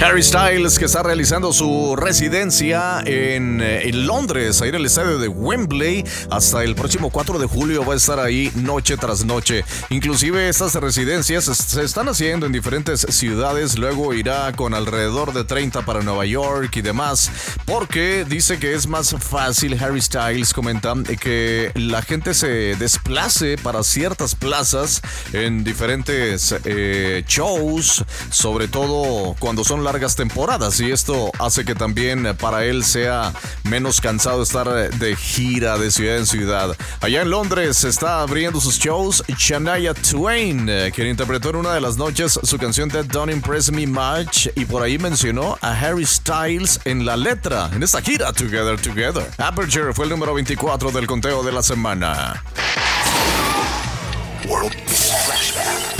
Harry Styles, que está realizando su residencia en Londres, ahí en el estadio de Wembley, hasta el próximo 4 de julio va a estar ahí noche tras noche. Inclusive estas residencias se están haciendo en diferentes ciudades, luego irá con alrededor de 30 para Nueva York y demás, porque dice que es más fácil, Harry Styles comenta, que la gente se desplace para ciertas plazas en diferentes shows, sobre todo cuando son largas temporadas, y esto hace que también para él sea menos cansado estar de gira de ciudad en ciudad. Allá en Londres está abriendo sus shows Shania Twain, quien interpretó en una de las noches su canción That Don't Impress Me Much, y por ahí mencionó a Harry Styles en la letra, en esta gira Together Together. Aperture fue el número 24 del conteo de la semana. World Flashback.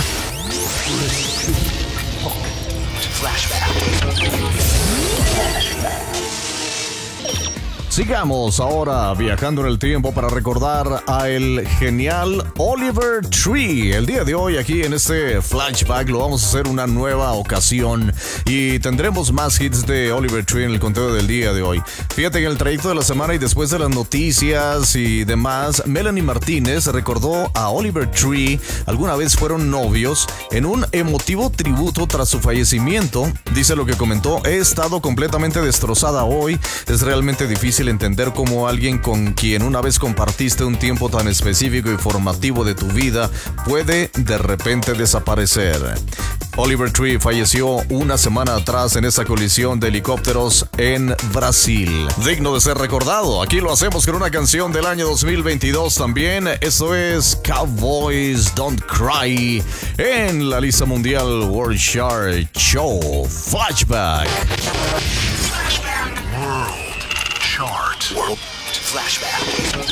Sigamos ahora viajando en el tiempo para recordar a el genial Oliver Tree. El día de hoy aquí en este flashback lo vamos a hacer una nueva ocasión y tendremos más hits de Oliver Tree en el conteo del día de hoy. Fíjate que en el trayecto de la semana y después de las noticias y demás, Melanie Martínez recordó a Oliver Tree. Alguna vez fueron novios en un emotivo tributo tras su fallecimiento. Dice lo que comentó: he estado completamente destrozada hoy. Es realmente difícil entender cómo alguien con quien una vez compartiste un tiempo tan específico y formativo de tu vida puede de repente desaparecer. Oliver Tree falleció una semana atrás en esa colisión de helicópteros en Brasil. Digno de ser recordado. Aquí lo hacemos con una canción del año 2022 también. Eso es Cowboys Don't Cry en la lista mundial World Chart Show Flashback. World Flashback.